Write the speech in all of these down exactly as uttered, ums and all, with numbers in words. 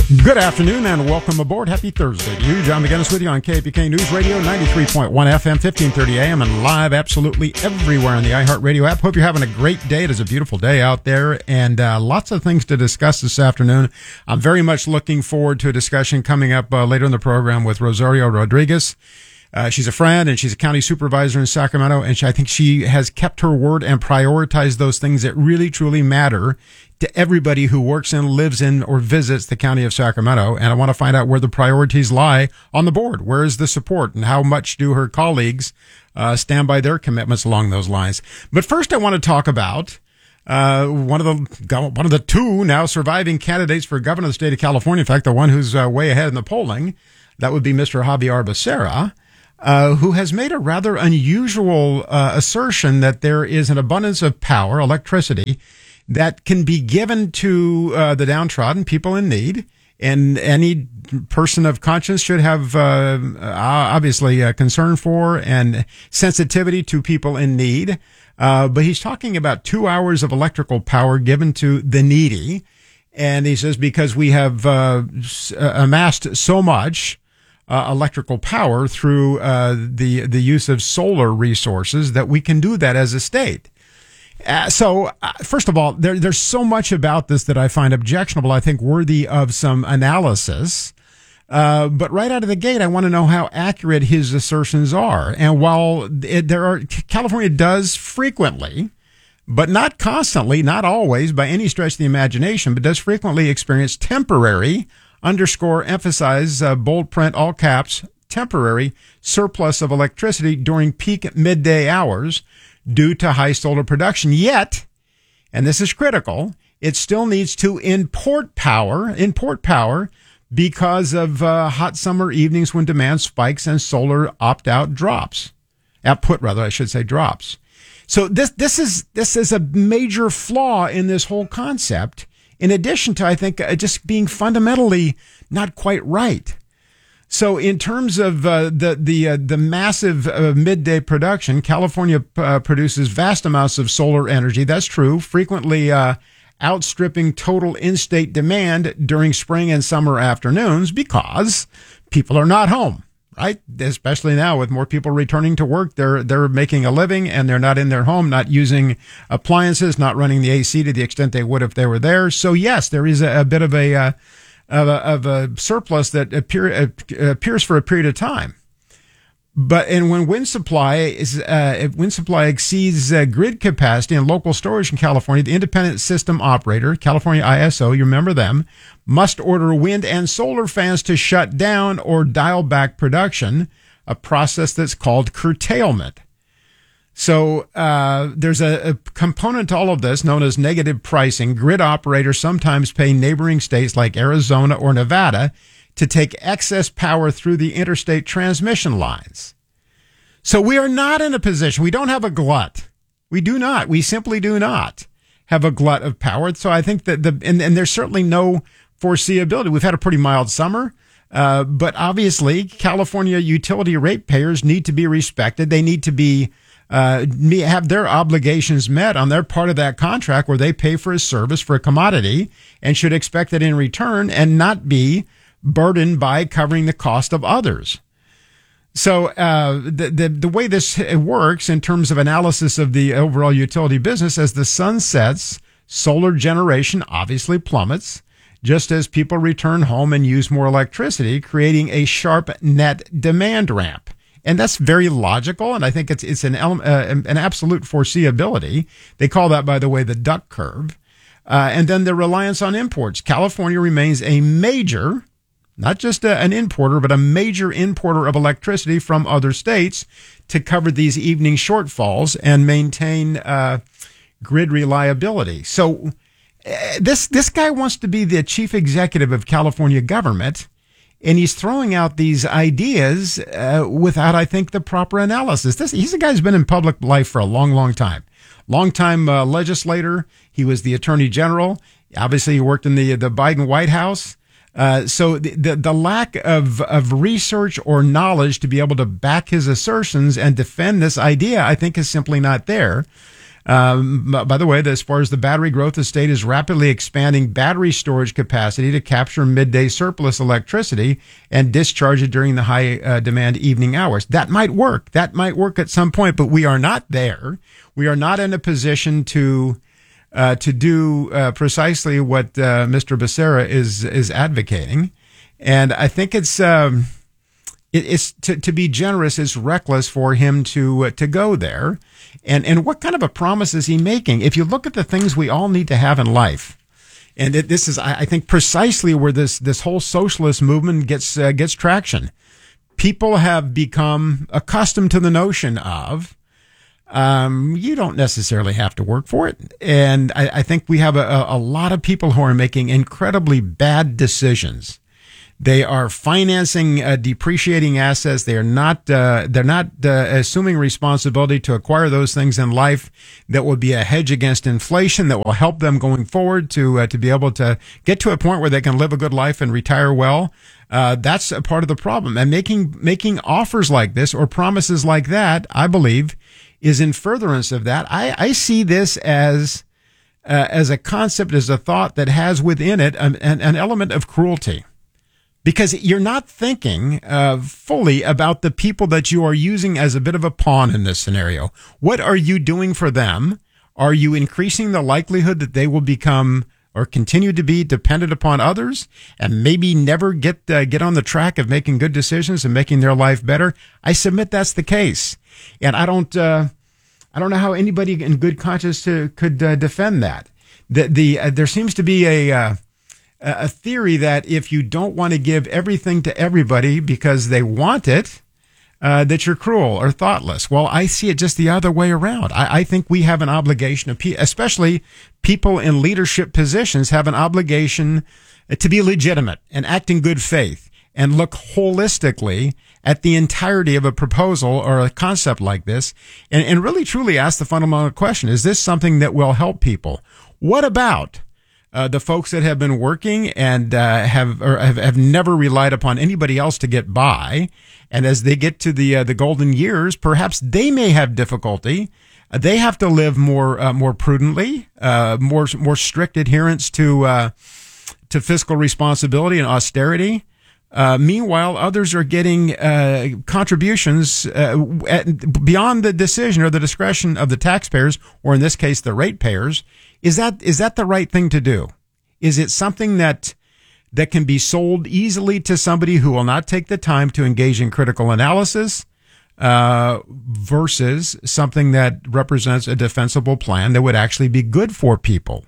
Good afternoon and welcome aboard. Happy Thursday to you. John McGinnis with you on K P K News Radio, ninety-three point one F M, fifteen thirty A M, and live absolutely everywhere on the iHeartRadio app. Hope you're having a great day. It is a beautiful day out there and uh, lots of things to discuss this afternoon. I'm very much looking forward to a discussion coming up uh, later in the program with Rosario Rodriguez. Uh, she's a friend and she's a county supervisor in Sacramento, and she, I think she has kept her word and prioritized those things that really, truly matter to everybody who works in, lives in, or visits the county of Sacramento. And I want to find out where the priorities lie on the board. Where is the support and how much do her colleagues uh, stand by their commitments along those lines? But first, I want to talk about uh one of the one of the two now surviving candidates for governor of the state of California. In fact, the one who's uh, way ahead in the polling. That would be Mister Xavier Becerra. Uh, who has made a rather unusual uh, assertion that there is an abundance of power, electricity, that can be given to uh, the downtrodden, people in need, and any person of conscience should have uh, obviously a concern for and sensitivity to people in need. Uh, but he's talking about two hours of electrical power given to the needy. And he says because we have uh, amassed so much Uh, electrical power through uh, the the use of solar resources that we can do that as a state. Uh, so, uh, first of all, there, there's so much about this that I find objectionable, I think worthy of some analysis. Uh, but right out of the gate, I want to know how accurate his assertions are. And while it, there are, California does frequently, but not constantly, not always by any stretch of the imagination, but does frequently experience temporary underscore, emphasize, uh, bold print, all caps, temporary surplus of electricity during peak midday hours due to high solar production. Yet, and this is critical, it still needs to import power, import power because of uh, hot summer evenings when demand spikes and solar opt-out drops. Output, rather, I should say, drops. So this this is this is a major flaw in this whole concept. In addition to, I think, uh, just being fundamentally not quite right. So in terms of uh, the the uh, the massive uh, midday production, California uh, produces vast amounts of solar energy. That's true, frequently uh, outstripping total in-state demand during spring and summer afternoons because people are not home, right? Especially now with more people returning to work, they're they're making a living and they're not in their home, not using appliances, not running the A C to the extent they would if they were there. So yes, there is a, a bit of a, uh, of a of a surplus that appear, uh, appears for a period of time. But and when wind supply is uh, if wind supply exceeds uh, grid capacity and local storage in California, the independent system operator, California I S O, you remember them, must order wind and solar fans to shut down or dial back production, a process that's called curtailment. So uh, there's a, a component to all of this known as negative pricing. Grid operators sometimes pay neighboring states like Arizona or Nevada to take excess power through the interstate transmission lines. So we are not in a position, we don't have a glut. We do not. We simply do not have a glut of power. So I think that the, and, and there's certainly no foreseeability. We've had a pretty mild summer, uh, but obviously California utility ratepayers need to be respected. They need to be, uh, have their obligations met on their part of that contract where they pay for a service, for a commodity, and should expect it in return and not be burdened by covering the cost of others. So uh, the, the the way this works in terms of analysis of the overall utility business, as the sun sets, solar generation obviously plummets, just as people return home and use more electricity, creating a sharp net demand ramp. And that's very logical, and I think it's it's an uh, an absolute foreseeability. They call that, by the way, the duck curve. Uh, and then the reliance on imports. California remains a major, not just a, an importer, but a major importer of electricity from other states to cover these evening shortfalls and maintain uh, grid reliability. So uh, this this guy wants to be the chief executive of California government, and he's throwing out these ideas uh, without, I think, the proper analysis. This, he's a guy who's been in public life for a long, long time. Long-time uh, legislator. He was the attorney general. Obviously, he worked in the the Biden White House. Uh, so the, the the lack of of research or knowledge to be able to back his assertions and defend this idea, I think, is simply not there. Um, by the way, as far as the battery growth, the state is rapidly expanding battery storage capacity to capture midday surplus electricity and discharge it during the high uh, demand evening hours. That might work. That might work at some point, but we are not there. We are not in a position to uh, to do uh, precisely what uh, Mister Becerra is is advocating, and I think it's. Um, It's to, to be generous is reckless for him to uh, to go there, and and what kind of a promise is he making? If you look at the things we all need to have in life, and it, this is I, I think precisely where this this whole socialist movement gets uh, gets traction. People have become accustomed to the notion of um, you don't necessarily have to work for it, and I, I think we have a, a lot of people who are making incredibly bad decisions. They are financing uh, depreciating assets. They are not. Uh, they're not uh, assuming responsibility to acquire those things in life that will be a hedge against inflation. That will help them going forward to uh, to be able to get to a point where they can live a good life and retire well. Uh, that's a part of the problem. And making making offers like this or promises like that, I believe, is in furtherance of that. I, I see this as uh, as a concept, as a thought that has within it an, an, an element of cruelty. Because you're not thinking uh, fully about the people that you are using as a bit of a pawn in this scenario. What are you doing for them? Are you increasing the likelihood that they will become or continue to be dependent upon others and maybe never get uh, get on the track of making good decisions and making their life better? I submit that's the case, and I don't uh, I don't know how anybody in good conscience to, could uh, defend that. The the uh, there seems to be a uh, a theory that if you don't want to give everything to everybody because they want it, uh, that you're cruel or thoughtless. Well, I see it just the other way around. I, I think we have an obligation, especially people in leadership positions have an obligation to be legitimate and act in good faith and look holistically at the entirety of a proposal or a concept like this and, and really truly ask the fundamental question, is this something that will help people? What about Uh, the folks that have been working and uh, have or have, have never relied upon anybody else to get by, and as they get to the uh, the golden years, perhaps they may have difficulty. Uh, they have to live more uh, more prudently, uh, more more strict adherence to uh, to fiscal responsibility and austerity. Uh, meanwhile, others are getting uh, contributions uh, at, beyond the decision or the discretion of the taxpayers, or in this case, the ratepayers. Is that is that the right thing to do? Is it something that that can be sold easily to somebody who will not take the time to engage in critical analysis, uh, versus something that represents a defensible plan that would actually be good for people?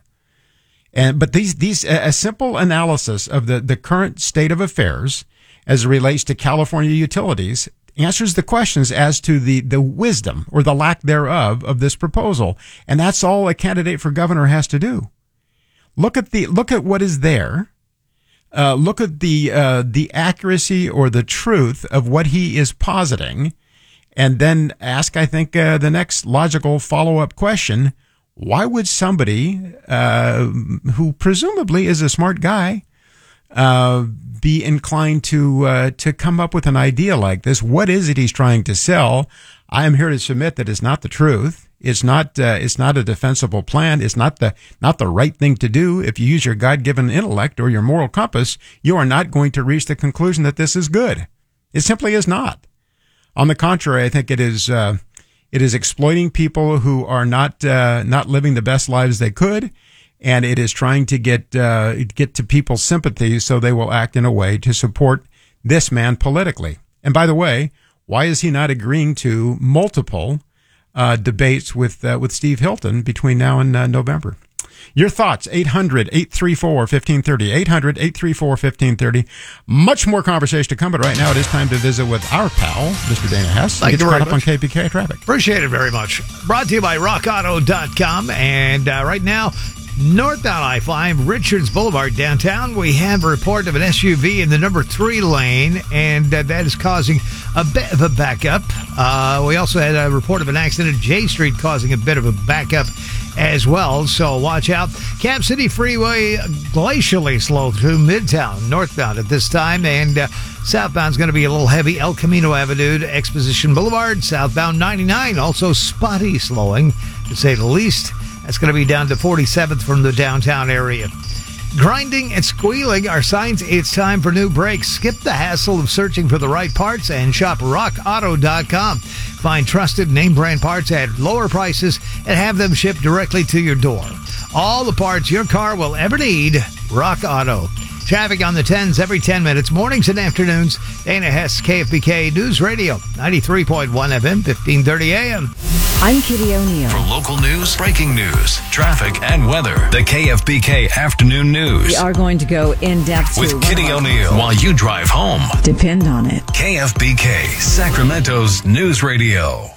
And but these these a simple analysis of the, the current state of affairs as it relates to California utilities answers the questions as to the, the wisdom or the lack thereof of this proposal. And that's all a candidate for governor has to do. Look at the look at what is there. Uh, look at the uh, the accuracy or the truth of what he is positing, and then ask, I think, uh, the next logical follow-up question. Why would somebody uh, who presumably is a smart guy uh, be inclined to uh, to come up with an idea like this? What is it he's trying to sell? I am here to submit that it's not the truth. It's not uh, it's not a defensible plan. It's not the not the right thing to do. If you use your God-given intellect or your moral compass, you are not going to reach the conclusion that this is good. It simply is not. On the contrary, I think it is. Uh, It is exploiting people who are not uh, not living the best lives they could, and it is trying to get uh, get to people's sympathies so they will act in a way to support this man politically. And by the way, why is he not agreeing to multiple uh, debates with uh, with Steve Hilton between now and uh, November? Your thoughts, eight hundred, eight three four, one five three zero, eight hundred, eight three four, one five three zero. Much more conversation to come, but right now it is time to visit with our pal, Mister Dana Hess. Thank Get you caught very up much. on K P K Traffic. Appreciate it very much. Brought to you by rock auto dot com. And uh, right now, northbound I five, Richards Boulevard downtown, we have a report of an S U V in the number three lane, and uh, that is causing a bit of a backup. Uh, we also had a report of an accident at J Street causing a bit of a backup as well, so watch out. Cap City Freeway glacially slow through Midtown, northbound at this time, and uh, southbound is going to be a little heavy. El Camino Avenue to Exposition Boulevard, southbound ninety-nine, also spotty slowing, to say the least. That's going to be down to forty-seventh from the downtown area. Grinding and squealing are signs it's time for new brakes. Skip the hassle of searching for the right parts and shop rock auto dot com. Find trusted name brand parts at lower prices and have them shipped directly to your door. All the parts your car will ever need, Rock Auto. Traffic on the tens every ten minutes, mornings and afternoons. Dana Hess, K F B K News Radio, ninety-three point one F M, fifteen thirty A M. I'm Kitty O'Neill. For local news, breaking news, traffic, and weather, the K F B K Afternoon News. We are going to go in depth with Kitty O'Neill while you drive home. Depend on it. K F B K, Sacramento's News Radio.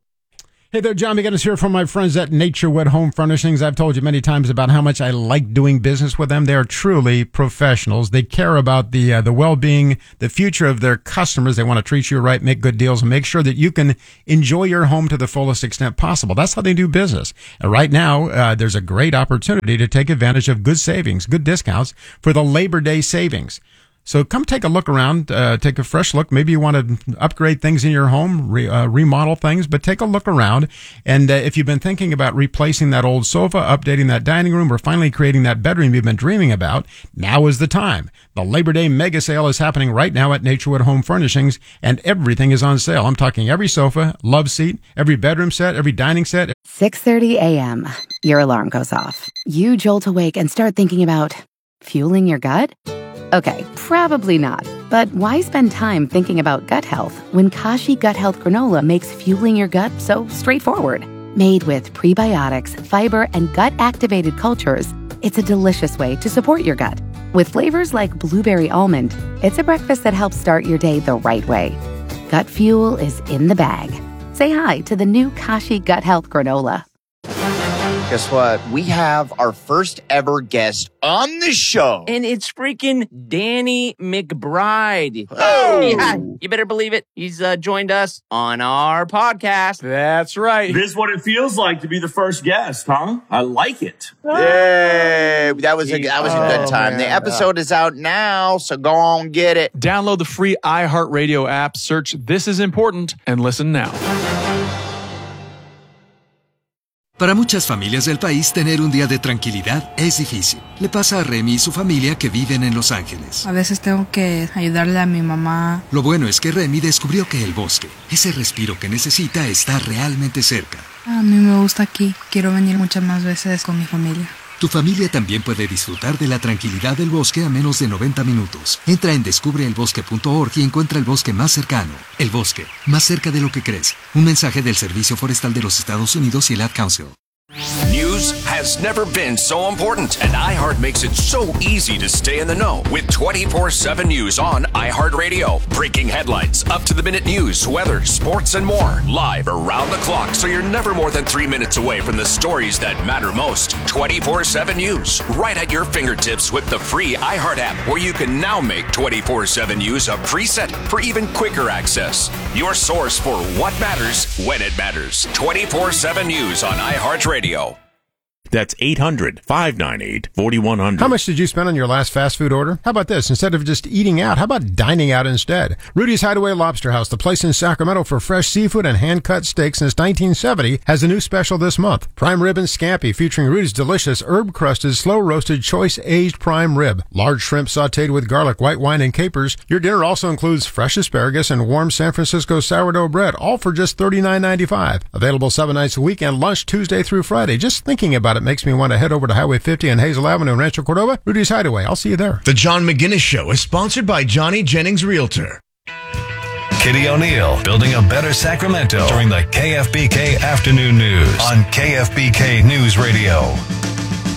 Hey there, John McGinnis here from my friends at Naturewood Home Furnishings. I've told you many times about how much I like doing business with them. They are truly professionals. They care about the uh, the well-being, the future of their customers. They want to treat you right, make good deals, and make sure that you can enjoy your home to the fullest extent possible. That's how they do business. And right now, uh, there's a great opportunity to take advantage of good savings, good discounts for the Labor Day savings. So come take a look around, uh, take a fresh look. Maybe you want to upgrade things in your home, re, uh, remodel things, but take a look around. And uh, if you've been thinking about replacing that old sofa, updating that dining room, or finally creating that bedroom you've been dreaming about, now is the time. The Labor Day mega sale is happening right now at Naturewood Home Furnishings, and everything is on sale. I'm talking every sofa, love seat, every bedroom set, every dining set. six thirty a.m. Your alarm goes off. You jolt awake and start thinking about fueling your gut? Okay, probably not. But why spend time thinking about gut health when Kashi Gut Health Granola makes fueling your gut so straightforward? Made with prebiotics, fiber, and gut-activated cultures, it's a delicious way to support your gut. With flavors like blueberry almond, it's a breakfast that helps start your day the right way. Gut fuel is in the bag. Say hi to the new Kashi Gut Health Granola. Guess what? We have our first ever guest on the show. And it's freaking Danny McBride. Oh! Yeah, you better believe it. He's uh, joined us on our podcast. That's right. This is what it feels like to be the first guest, huh? I like it. Yay! That was a, that was a good Oh, time. man. The episode is out now, so go on, get it. Download the free iHeartRadio app, search This Is Important, and listen now. Para muchas familias del país, tener un día de tranquilidad es difícil. Le pasa a Remy y su familia que viven en Los Ángeles. A veces tengo que ayudarle a mi mamá. Lo bueno es que Remy descubrió que el bosque, ese respiro que necesita, está realmente cerca. A mí me gusta aquí. Quiero venir muchas más veces con mi familia. Tu familia también puede disfrutar de la tranquilidad del bosque a menos de noventa minutos. Entra en descubre el bosque punto org y encuentra el bosque más cercano. El bosque, más cerca de lo que crees. Un mensaje del Servicio Forestal de los Estados Unidos y el Ad Council. News has never been so important, and iHeart makes it so easy to stay in the know with twenty-four seven News on iHeartRadio. Breaking headlines, up-to-the-minute news, weather, sports, and more. Live around the clock, so you're never more than three minutes away from the stories that matter most. twenty-four seven News, right at your fingertips with the free iHeart app, where you can now make twenty-four seven News a preset for even quicker access. Your source for what matters when it matters. twenty-four seven News on iHeartRadio. That's eight hundred, five nine eight, four one zero zero. How much did you spend on your last fast food order? How about this? Instead of just eating out, how about dining out instead? Rudy's Hideaway Lobster House, the place in Sacramento for fresh seafood and hand-cut steaks since nineteen seventy, has a new special this month. Prime rib and scampi, featuring Rudy's delicious herb-crusted, slow-roasted, choice-aged prime rib. Large shrimp sautéed with garlic, white wine, and capers. Your dinner also includes fresh asparagus and warm San Francisco sourdough bread, all for just thirty-nine ninety-five. Available seven nights a week and lunch Tuesday through Friday. Just thinking about it makes me want to head over to Highway fifty and Hazel Avenue in Rancho Cordova. Rudy's Hideaway. I'll see you there. The John McGinnis Show is sponsored by Johnny Jennings Realtor. Kitty O'Neill, building a better Sacramento during the K F B K Afternoon News on K F B K News Radio.